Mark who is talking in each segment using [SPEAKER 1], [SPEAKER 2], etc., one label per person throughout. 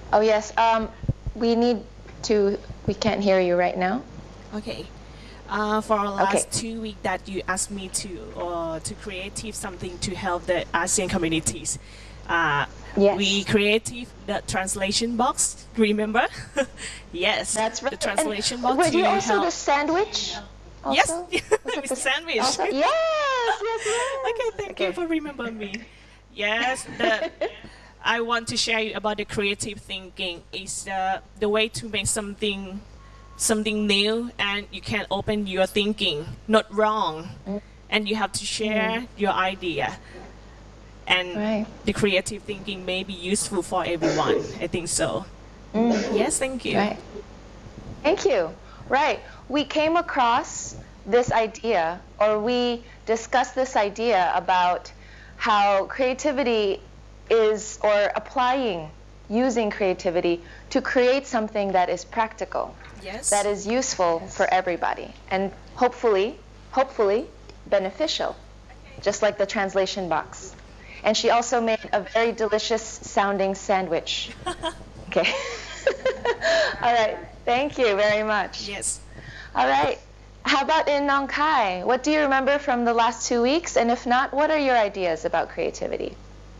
[SPEAKER 1] Oh, yes. We need to, we can't hear you right now.
[SPEAKER 2] Okay. For the
[SPEAKER 1] Okay.
[SPEAKER 2] last 2 weeks that you asked me to create something to help the ASEAN communities, uh, we
[SPEAKER 1] Yes.
[SPEAKER 2] created the translation box. Remember? Yes,
[SPEAKER 1] That's right.
[SPEAKER 2] the
[SPEAKER 1] And
[SPEAKER 2] translation box
[SPEAKER 1] were you
[SPEAKER 2] to
[SPEAKER 1] also the
[SPEAKER 2] help.
[SPEAKER 1] sandwich?
[SPEAKER 2] Yes,
[SPEAKER 1] Also? Was it
[SPEAKER 2] with
[SPEAKER 1] the
[SPEAKER 2] sandwich.
[SPEAKER 1] also? Yes, yes,
[SPEAKER 2] Okay,
[SPEAKER 1] yes.
[SPEAKER 2] thank you
[SPEAKER 1] Okay.
[SPEAKER 2] for remembering me. Yes, the I want to share you about the creative thinking. Is the way to make something new, and you can open your thinking, not wrong, and you have to
[SPEAKER 1] Mm,
[SPEAKER 2] share your idea. And
[SPEAKER 1] right.
[SPEAKER 2] the creative thinking may be useful for everyone. I think so.
[SPEAKER 1] Mm,
[SPEAKER 2] Yes, thank you.
[SPEAKER 1] right. Thank you. Right. We came across this idea, or we discussed this idea about how creativity is, or applying, using creativity to create something that is practical, that
[SPEAKER 2] Yes.
[SPEAKER 1] is useful for everybody, and hopefully beneficial, just like the translation box. And she also made a very delicious sounding sandwich. Okay. All right. Thank you very much.
[SPEAKER 2] Yes.
[SPEAKER 1] All right. How about in Nong Khai? What do you remember from the last 2 weeks? And if not, what are your ideas about creativity?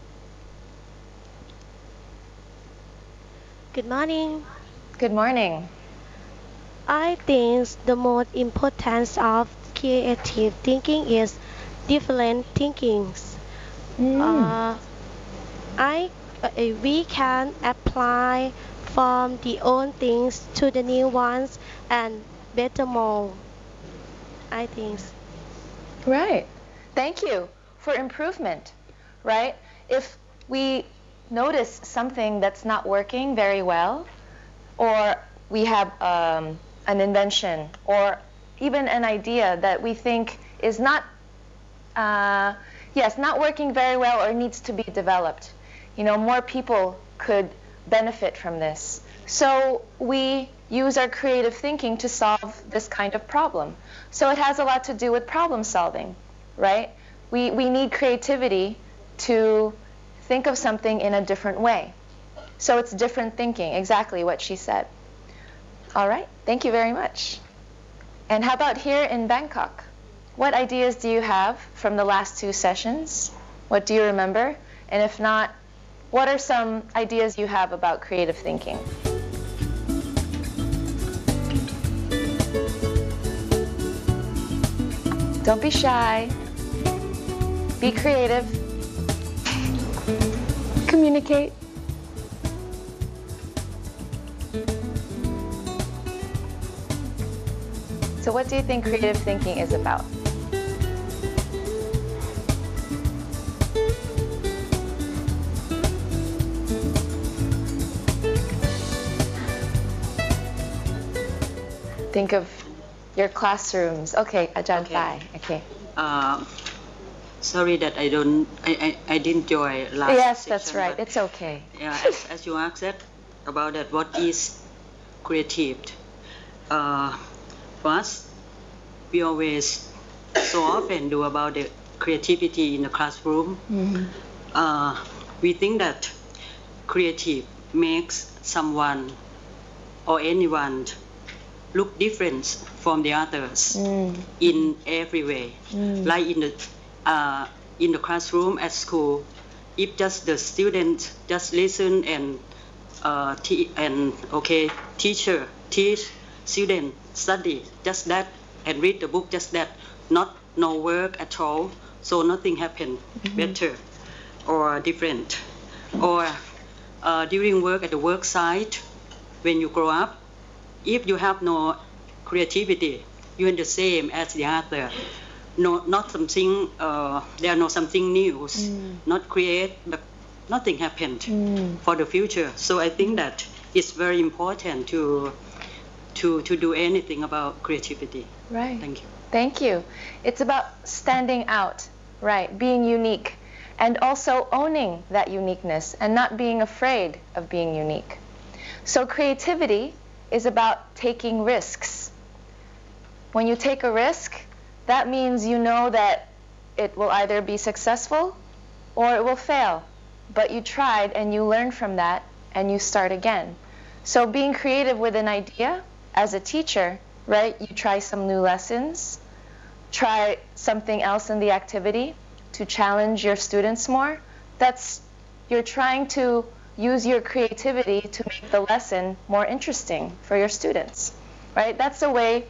[SPEAKER 3] Good morning.
[SPEAKER 1] Good morning.
[SPEAKER 3] I think the most importance of creative thinking is different thinkings.
[SPEAKER 1] Mm.
[SPEAKER 3] Uh, I we can apply from the old things to the new ones and better more. I think.
[SPEAKER 1] Right. Thank you for improvement, right? If we notice something that's not working very well, or we have an invention, or even an idea that we think is not, yes, not working very well or needs to be developed, more people could benefit from this. So we use our creative thinking to solve this kind of problem. So it has a lot to do with problem solving, right? We need creativity to think of something in a different way. So it's different thinking, exactly what she said. All right, thank you very much. And how about here in Bangkok? What ideas do you have from the last 2 sessions? What do you remember? And if not, what are some ideas you have about creative thinking? Don't be shy. Be creative. Communicate. So what do you think creative thinking is about? Think of your classrooms. Okay, Ajahn
[SPEAKER 4] Okay.
[SPEAKER 1] Pai. Okay.
[SPEAKER 4] Uh, Sorry that I didn't join last
[SPEAKER 1] Yes,
[SPEAKER 4] section.
[SPEAKER 1] that's right.
[SPEAKER 4] But,
[SPEAKER 1] It's okay.
[SPEAKER 4] yeah, as you asked about that, what is creative? For us, we always so often do about the creativity in the classroom. We think that creative makes someone or anyone look different from the others in every way. Like in the classroom at school, if just the student just listen and teacher teach student study just that and read the book just that, not no work at all, so nothing happen better or different. Or during work at the work site, when you grow up, if you have no creativity, you're the same as the other. No, not something. There are no something new. Not create, but nothing happened for the future. So I think that it's very important to do anything about creativity.
[SPEAKER 1] Right.
[SPEAKER 4] Thank you.
[SPEAKER 1] Thank you. It's about standing out, right? Being unique, and also owning that uniqueness and not being afraid of being unique. So creativity is about taking risks. When you take a risk, that means you know that it will either be successful or it will fail. But you tried and you learned from that and you start again. So being creative with an idea as a teacher, right? You try some new lessons, try something else in the activity to challenge your students more. You're trying to use your creativity to make the lesson more interesting for your students, right? That's the way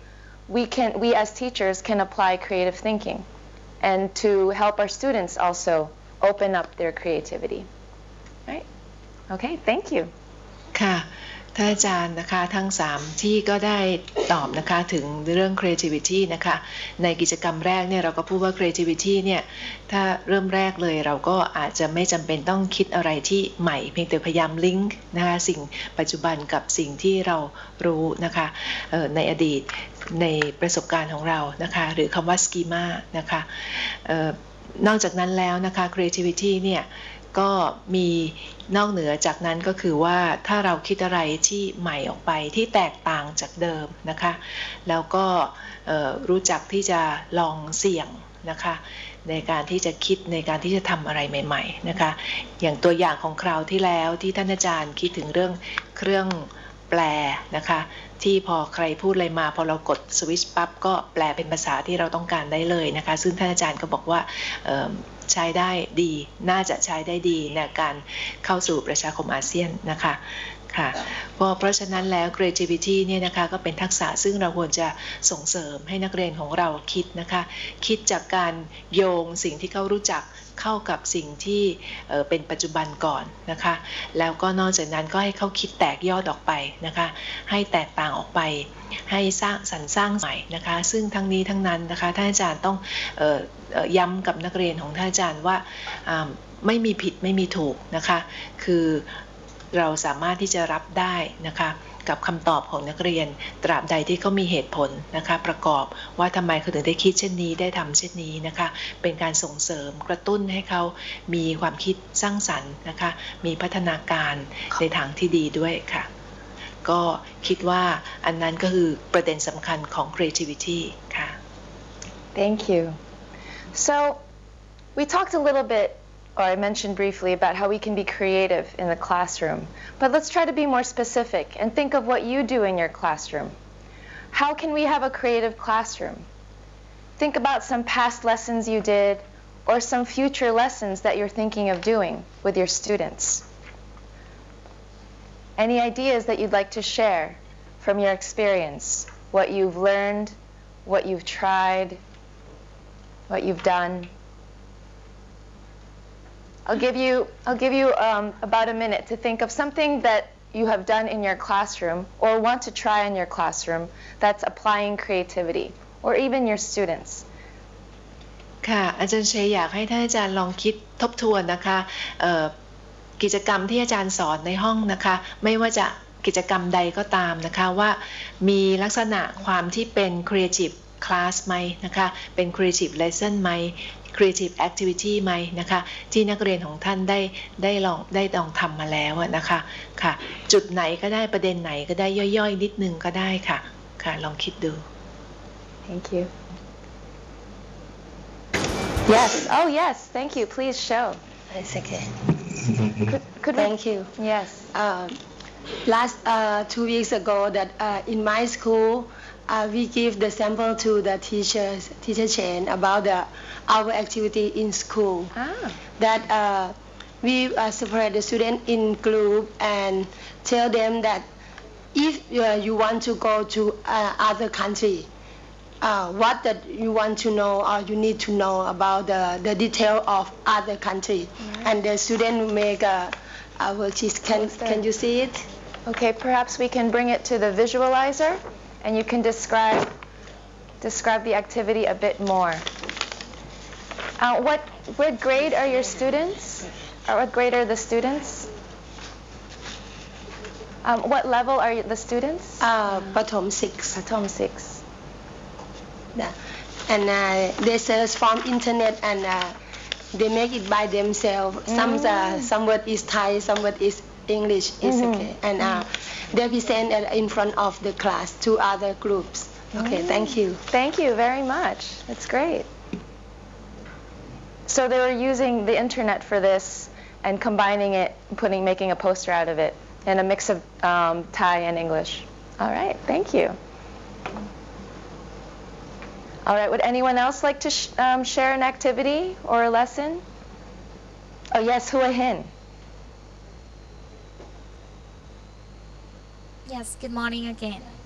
[SPEAKER 1] we as teachers can apply creative thinking and to help our students also open up their creativity, right? Okay, thank you.
[SPEAKER 5] ค่ะท่านอาจารย์นะคะทั้ง3ที่ก็ได้ตอบนะคะถึงเรื่อง creativity นะคะในกิจกรรมแรกเนี่ยเราก็พูดว่า creativity เนี่ยถ้าเริ่มแรกเลยเราก็อาจจะไม่จำเป็นต้องคิดอะไรที่ใหม่เพียงแต่พยายามลิงก์นะคะสิ่งปัจจุบันกับสิ่งที่เรารู้นะคะในอดีตในประสบการณ์ของเรานะคะหรือคำว่า schema นะคะนอกจากนั้นแล้วนะคะ creativity เนี่ยก็มีนอกเหนือจากนั้นก็คือว่าถ้าเราคิดอะไรที่ใหม่ออกไปที่แตกต่างจากเดิมนะคะแล้วก็รู้จักที่จะลองเสี่ยงนะคะในการที่จะคิดในการที่จะทำอะไรใหม่ๆนะคะอย่างตัวอย่างของคราวที่แล้วที่ท่านอาจารย์คิดถึงเรื่องเครื่องแปลนะคะที่พอใครพูดอะไรมาพอเรากดสวิตช์ปั๊บก็แปลเป็นภาษาที่เราต้องการได้เลยนะคะซึ่งท่านอาจารย์ก็บอกว่าใช้ได้ดีน่าจะใช้ได้ดีในการเข้าสู่ประชาคมอาเซียนนะคะค่ะเพราะฉะนั้นแล้ว creativity เนี่ยนะคะก็เป็นทักษะซึ่งเราควรจะส่งเสริมให้นักเรียนของเราคิดนะคะคิดจากการโยงสิ่งที่เขารู้จักเข้ากับสิ่งที่เป็นปัจจุบันก่อนนะคะแล้วก็นอกจากนั้นก็ให้เขาคิดแตกยอดออกไปนะคะให้แตกต่างออกไปให้สร้างใหม่นะคะซึ่งทั้งนี้ทั้งนั้นนะคะท่านอาจารย์ต้องย้ำกับนักเรียนของท่านอาจารย์ว่าไม่มีผิดไม่มีถูกนะคะคือเราสามารถที่จะรับได้นะคะกับคำตอบของนักเรียนตราบใดที่เขามีเหตุผลนะคะประกอบว่าทำไมเขาถึงได้คิดเช่นนี้ได้ทำเช่นนี้นะคะเป็นการส่งเสริมกระตุ้นให้เขามีความคิดสร้างสรรค์นะคะมีพัฒนาการในทางที่ดีด้วยค่ะก็คิดว่าอันนั้นก็คือประเด็นสำคัญของ creativity ค่ะ
[SPEAKER 1] Thank you. So we talked a little bit, or I mentioned briefly, about how we can be creative in the classroom. But let's try to be more specific and think of what you do in your classroom. How can we have a creative classroom? Think about some past lessons you did or some future lessons that you're thinking of doing with your students. Any ideas that you'd like to share from your experience? What you've learned, what you've tried, what you've done? I'll give you about a minute to think of something that you have done in your classroom or want to try in your classroom that's applying creativity, or even your students.
[SPEAKER 5] ค่ะอาจารย์เชยอยากให้ท่านอาจารย์ลองคิดทบทวนนะคะกิจกรรมที่อาจารย์สอนในห้องนะคะไม่ว่าจะกิจกรรมใดก็ตามนะคะว่ามีลักษณะความที่เป็น creative class ไหมนะคะเป็น creative lesson ไหมcreative activity ไหมนะคะที่นักเรียนของท่านได้ลองทำมาแล้วนะคะค่ะจุดไหนก็ได้ประเด็นไหนก็ได้ย่อยๆนิดนึงก็ได้ค่ะค่ะลองคิดดู
[SPEAKER 1] Thank you. Yes. Oh yes. Thank you. Please show.
[SPEAKER 6] It's okay.
[SPEAKER 1] Thank you. Yes.
[SPEAKER 6] Last 2 weeks ago, that in my school, we give the sample to the teacher Chen about our activity in school. That we separate the students in group and tell them that if you want to go to other country, what that you want to know or you need to know about the detail of other country. And the student make a worksheet. Can you see it?
[SPEAKER 1] Okay, perhaps we can bring it to the visualizer and you can describe the activity a bit more. What grade are your students? Or what grade are the students? What level are the students?
[SPEAKER 6] Pathom 6.
[SPEAKER 1] Pathom 6.
[SPEAKER 6] Yeah. And they search from internet and they make it by themselves. Some word is Thai, some word is English. It's okay. And they present in front of the class to other groups. Okay, thank you.
[SPEAKER 1] Thank you very much. That's great. So they were using the internet for this and combining it, making a poster out of it and a mix of Thai and English. All right, thank you. All right, would anyone else like to share an activity or a lesson? Oh yes, Hua Hin.
[SPEAKER 7] Yes, good morning again.